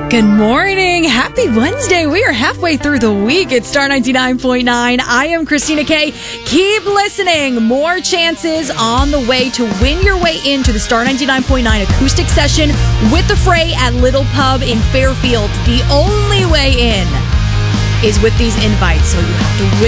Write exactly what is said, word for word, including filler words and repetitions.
Good morning. Happy Wednesday. We are halfway through the week. It's Star ninety-nine point nine. I am Christina Kay. Keep listening. More chances on the way to win your way into the Star ninety-nine point nine acoustic session with the Fray at Little Pub in Fairfield. The only way in is with these invites, so you have to win.